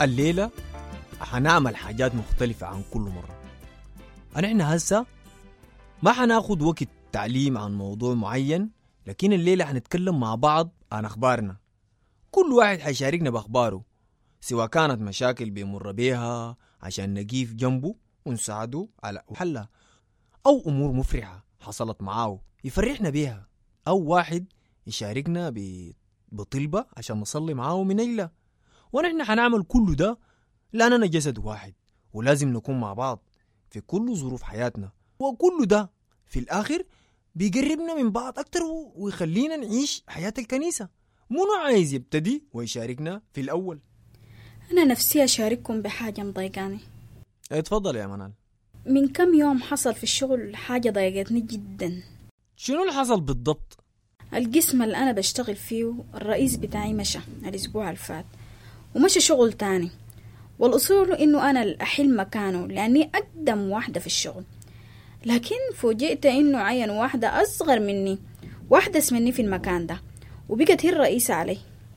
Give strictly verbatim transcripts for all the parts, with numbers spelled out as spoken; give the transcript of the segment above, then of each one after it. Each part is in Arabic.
الليلة حنعمل حاجات مختلفة عن كل مرة. نحن هسه ما حناخد وقت تعليم عن موضوع معين، لكن الليلة حنتكلم مع بعض عن أخبارنا. كل واحد حيشاركنا بأخباره، سواء كانت مشاكل بيمر بيها عشان نقيف جنبه ونساعده على حلها، أو أمور مفرحة حصلت معاه يفرحنا بيها، أو واحد يشاركنا بطلبة عشان نصلي معاه من أجله. ونحن حنعمل كل ده لأننا جسد واحد، ولازم نكون مع بعض في كل ظروف حياتنا، وكل ده في الآخر بيقربنا من بعض أكتر ويخلينا نعيش حياة الكنيسة. منو عايز يبتدي ويشاركنا في الأول؟ أنا نفسي أشارككم بحاجة مضايقاني. اتفضل يا منال. من كم يوم حصل في الشغل حاجة ضايقتني جدا. شنو اللي حصل بالضبط؟ القسم اللي أنا بشتغل فيه الرئيس بتاعي مشى الأسبوع الفات ومشى شغل تاني، والأصول إنه أنا الأحل مكانه لأني أقدم واحدة في الشغل، لكن فوجئت إنه عين واحدة أصغر مني واحدث مني في المكان ده، وبقت هي الرئيسة علي.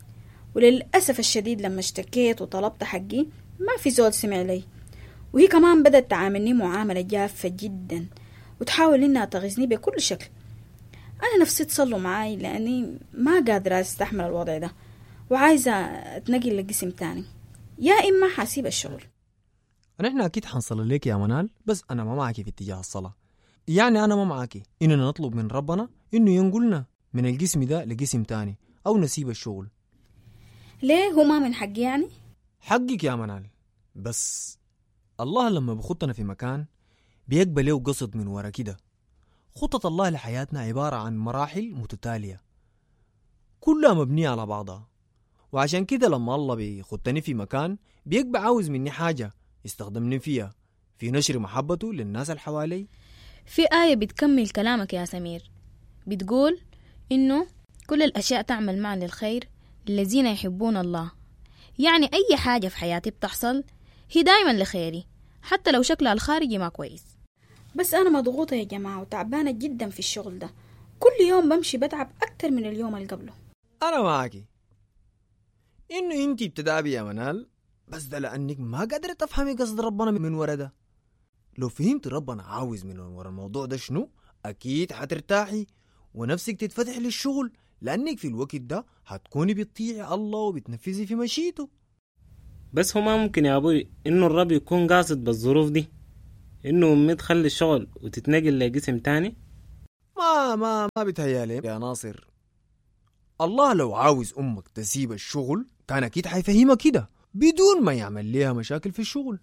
وللأسف الشديد لما اشتكيت وطلبت حقي ما في زول سمع لي، وهي كمان بدأت تعاملني معاملة جافة جدا وتحاول إنها تغيظني بكل شكل. أنا نفسي تصلوا معاي لأني ما قادرة أستحمل الوضع ده، وعايزة أتنقل لقسم تاني، يا إما حاسيب الشغل. نحن أكيد حنصلي لك يا منال، بس أنا ما معاكي في اتجاه الصلاة. يعني أنا ما معاكي إننا نطلب من ربنا إنه ينقلنا من القسم ده لقسم تاني أو نسيب الشغل. ليه؟ هو ما من حقي يعني؟ حقك يا منال، بس الله لما بخطنا في مكان بيقبل له قصد من ورا كده. خطة الله لحياتنا عبارة عن مراحل متتالية كلها مبنية على بعضها، وعشان كده لما الله بيخطني في مكان بيقبل عاوز مني حاجة يستخدمني فيها في نشر محبته للناس اللي حوالي. في آية بتكمل كلامك يا سمير، بتقول إنه كل الأشياء تعمل معا للخير للذين يحبون الله. يعني أي حاجة في حياتي بتحصل هي دايما لخيري، حتى لو شكلها الخارجي ما كويس. بس أنا مضغوطة يا جماعة وتعبانة جدا في الشغل ده، كل يوم بمشي بتعب أكتر من اليوم اللي قبله. أنا معاكي إنه إنتي بتدعبي يا منال، بس ده لأنك ما قادرة تفهمي قصد ربنا من ورا ده. لو فهمت ربنا عاوز من ورا الموضوع ده شنو، أكيد حترتاحي ونفسك تتفتح للشغل، لأنك في الوقت ده هتكوني بتطيعي الله وبتنفذي في مشيته. بس هو ما ممكن يا أبوي إنه الرب يكون قاصد بالظروف دي إنه أمي تخلي الشغل وتتنقل لقسم تاني؟ ما ما ما بتهيالي يا ناصر. الله لو عاوز أمك تسيب الشغل كان أكيد حيفهمها كده بدون ما يعمل ليها مشاكل في الشغل.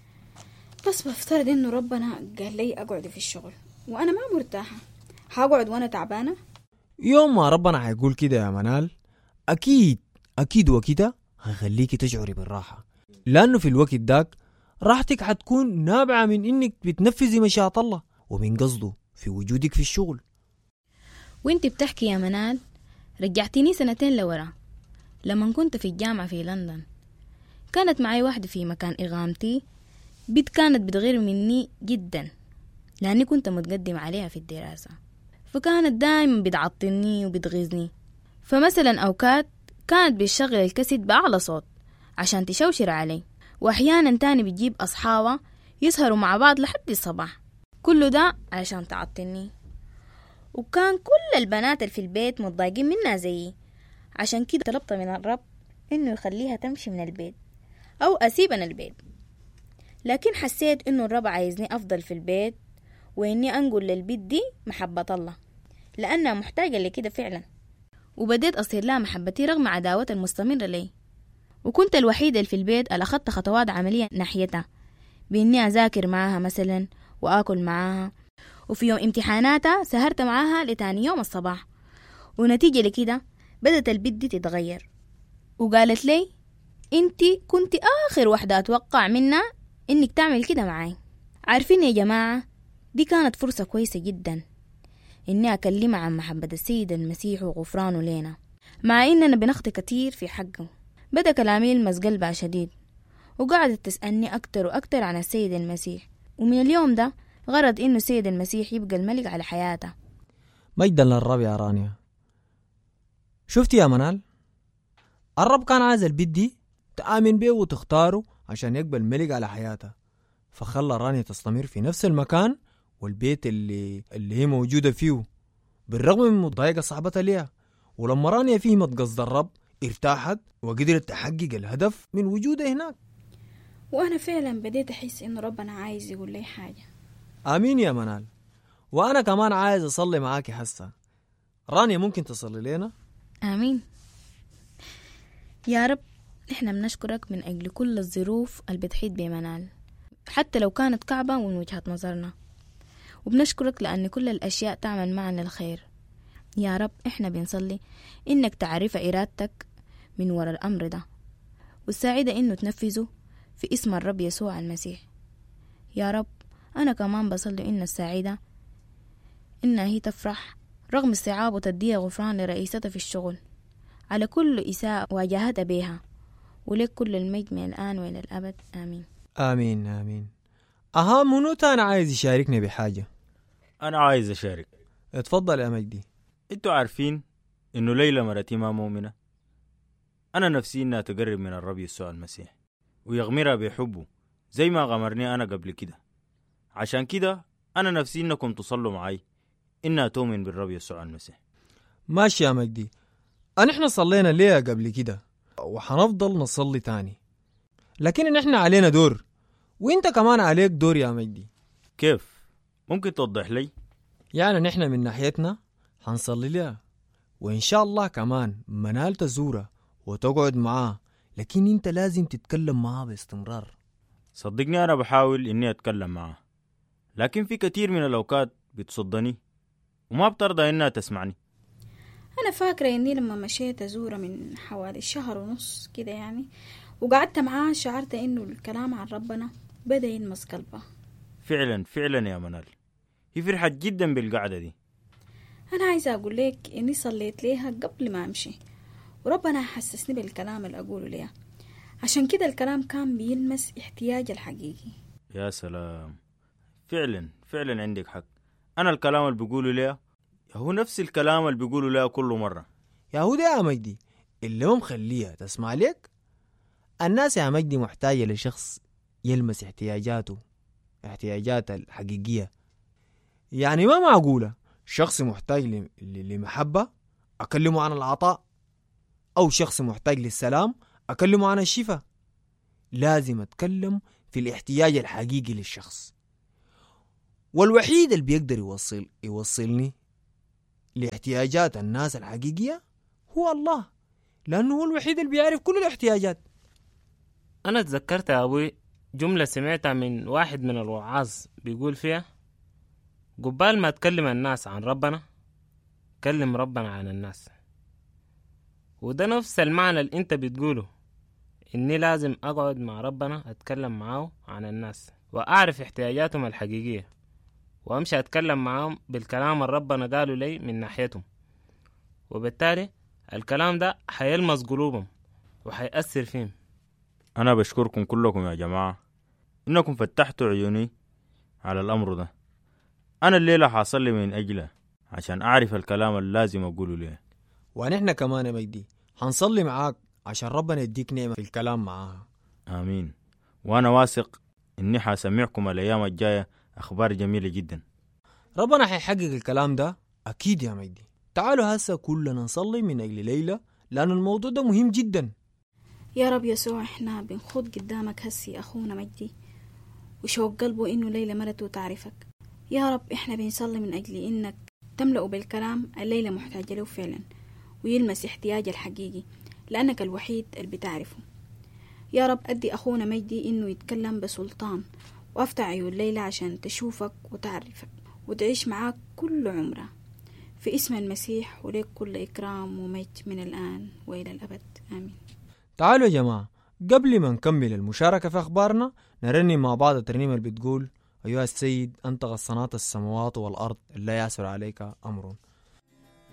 بس بفترض إنه ربنا قال لي أقعد في الشغل وأنا ما مرتاحة، هقعد وأنا تعبانة؟ يوم ما ربنا حيقول كده يا منال أكيد أكيد وكده هخليكي تشعري بالراحة، لأنه في الوقت داك راحتك حتكون نابعة من إنك بتنفذي مشيئة الله ومن قصده في وجودك في الشغل. وانت بتحكي يا منال رجعتيني سنتين لورا لما كنت في الجامعة في لندن. كانت معي واحدة في مكان إقامتي، بنت كانت بتغير مني جدا لأني كنت متقدم عليها في الدراسة، فكانت دائما بتعطلني وبتغيظني. فمثلا أوقات كانت بتشغل الكاسيت بأعلى صوت عشان تشوشر علي، وأحيانا تاني بتجيب أصحابها يسهروا مع بعض لحد الصباح، كله ده عشان تعطلني. وكان كل البنات اللي في البيت متضايقين منها زيي، عشان كده طلبت من الرب إنه يخليها تمشي من البيت أو أسيبنا البيت. لكن حسيت إنه الرب عايزني أفضل في البيت وإني أنقل للبيت دي محبة الله لأنها محتاجة لكده فعلا. وبديت أصير لها محبتي رغم عداوة المستمرة لي، وكنت الوحيدة اللي في البيت اللي أخذت خطوات عملية ناحيتها، بإني أذاكر معاها مثلا وآكل معاها، وفي يوم امتحاناتها سهرت معاها لتاني يوم الصباح. ونتيجة لكده بدأت البيت دي تتغير، وقالت لي انتي كنتي آخر واحدة أتوقع منها إنك تعمل كده معاي. عارفين يا جماعة دي كانت فرصة كويسة جدا إني أكلمها عن محبة السيد المسيح وغفرانه لنا، مع إننا بنخطي كتير في حقه. بدأ كلامي يلمس قلبها شديد، وقعدت تسألني أكتر وأكتر عن السيد المسيح، ومن اليوم ده غرض إنه السيد المسيح يبقى الملك على حياتها. مجدا للرب يا رانيا. شفتي يا منال، الرب كان عايز البيت دي تآمن به وتختاره عشان يقبل ملك على حياتها. فخلى رانيا تستمر في نفس المكان والبيت اللي, اللي هي موجودة فيه بالرغم من مضايقة صاحبتها ليها. ولما رانيا فهمت قصد الرب ارتاحت وقدرت تحقق الهدف من وجودها هناك. وأنا فعلا بديت أحس إنه ربنا عايز يقول لي حاجة. آمين يا منال. وأنا كمان عايز أصلي معاكي حسا. رانيا ممكن تصلي لنا؟ آمين. يا رب إحنا بنشكرك من أجل كل الظروف اللي بتحيط بمنال حتى لو كانت كعبة من وجهة نظرنا، وبنشكرك لأن كل الأشياء تعمل معنا الخير. يا رب إحنا بنصلي إنك تعرف إرادتك من وراء الأمر ده وتساعد إنه تنفذه في اسم الرب يسوع المسيح. يا رب أنا كمان بصلي إن السعيدة إنها هي تفرح رغم الصعاب وتديها غفران لرئيستها في الشغل على كل إساءة واجهتها بها، ولك كل المجد من الآن وإلى الأبد. آمين. آمين آمين. أها منو تاني عايز يشاركني بحاجة؟ أنا عايز أشارك. اتفضل يا مجدي. أنتوا عارفين إنه ليلى مرتي ما مؤمنة. أنا نفسي إنها تقرب من الرب يسوع المسيح ويغمرها بحبه زي ما غمرني أنا قبل كده. عشان كده أنا نفسي إنكم تصلوا معي إنها تؤمن بالرب يسوع المسيح. ماشي يا مجدي. أن إحنا صلينا ليه قبل كده وحنفضل نصلي تاني، لكن إحنا علينا دور وإنت كمان عليك دور يا مجدي. كيف؟ ممكن توضح لي؟ يعني نحن من ناحيتنا حنصلي لها، وإن شاء الله كمان منال تزورها وتقعد معاه، لكن إنت لازم تتكلم معاه باستمرار. صدقني أنا بحاول إني أتكلم معاه، لكن في كتير من الأوقات بتصدني وما بترضى إنها تسمعني. أنا فاكرة إني لما مشيت أزورها من حوالي شهر ونص كده يعني وقعدت معاه شعرت إنه الكلام عن ربنا بدأ يلمس قلبه. فعلا فعلا يا منال، هي فرحت جدا بالقعدة دي. أنا عايزة أقول لك إني صليت ليها قبل ما أمشي وربنا حسسني بالكلام اللي أقوله ليها، عشان كده الكلام كان بيلمس احتياج الحقيقي. يا سلام، فعلا فعلا عندك حق. أنا الكلام اللي بيقوله ليها هو نفس الكلام اللي بيقوله ليها كل مرة. يا هو ده يا مجدي اللي ما مخليها تسمع لك. الناس يا مجدي محتاجة لشخص يلمس احتياجاته احتياجاتها الحقيقية. يعني ما معقولة شخص محتاج لمحبة أكلمه عن العطاء، أو شخص محتاج للسلام أكلمه عن الشفاء. لازم أتكلم في الاحتياج الحقيقي للشخص، والوحيد اللي بيقدر يوصل يوصلني لاحتياجات الناس الحقيقية هو الله، لأنه هو الوحيد اللي بيعرف كل الاحتياجات. أنا تذكرت يا أبوي جملة سمعتها من واحد من الوعاظ بيقول فيها قبال ما تكلم الناس عن ربنا كلم ربنا عن الناس. وده نفس المعنى اللي انت بتقوله، اني لازم اقعد مع ربنا اتكلم معاه عن الناس واعرف احتياجاتهم الحقيقية وامشي اتكلم معاهم بالكلام اللي ربنا قالوا لي من ناحيتهم، وبالتالي الكلام ده حيلمس قلوبهم وحيأثر فيهم. أنا بشكركم كلكم يا جماعة إنكم فتحتوا عيوني على الأمر ده. أنا الليلة حاصلي من أجله عشان أعرف الكلام اللي لازم أقوله ليه. ونحن كمان يا مجدي حنصلي معاك عشان ربنا يديك نعمة في الكلام معاها. آمين. وأنا واثق إني حسمعكم الأيام الجاية أخبار جميلة جدا. ربنا حيحقق الكلام ده أكيد يا مجدي. تعالوا هسه كلنا نصلي من أجل ليلى لأن الموضوع ده مهم جدا. يا رب يسوع احنا بنخوض قدامك هسي أخونا مجدي وشوق قلبه إنه ليلى مرته تعرفك. يا رب احنا بنصلي من أجل إنك تملأه بالكلام الليلة محتاجة له فعلا ويلمس احتياج الحقيقي لأنك الوحيد اللي بتعرفه. يا رب أدي أخونا مجدي إنه يتكلم بسلطان وافتح عيون ليلى عشان تشوفك وتعرفك وتعيش معاك كل عمره في اسم المسيح، وليك كل إكرام ومجد من الآن وإلى الأبد. آمين. تعالوا يا جماعة قبل ما نكمل المشاركة في أخبارنا نرني مع بعض الترنيمة اللي بتقول أيها السيد أنت غصنات السماوات والأرض لا يعسر عليك أمر.